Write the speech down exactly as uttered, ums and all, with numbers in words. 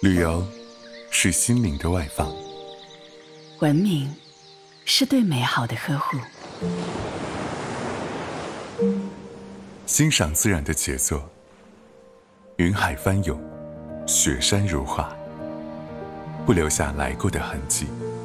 旅游是心灵的外放， 文明是对美好的呵护， 欣赏自然的杰作，云海翻涌，雪山如画，不留下来过的痕迹。